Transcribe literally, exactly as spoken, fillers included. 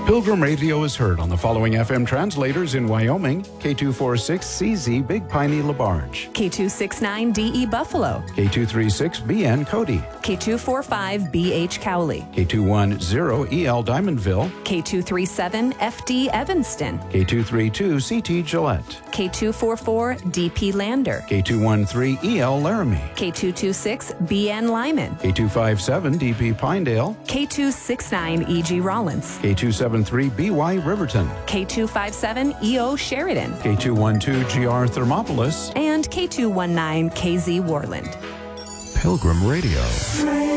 Pilgrim Radio is heard on the following F M translators in Wyoming: K two forty-six C Z Big Piney LaBarge, K two sixty-nine D E Buffalo, K two thirty-six B N Cody, K two forty-five B H Cowley, K two ten E L Diamondville, K two thirty-seven F D Evanston, K two thirty-two C T Gillette, K two forty-four D P Lander, K two thirteen E L Laramie, K two twenty-six B N Lyman, K two fifty-seven D P Pinedale, K two sixty-nine E G Rollins, K two seventy-three B Y Riverton, K two fifty-seven E O Sheridan, K two twelve G R Thermopolis, and K two nineteen K Z Warland. Pilgrim Radio.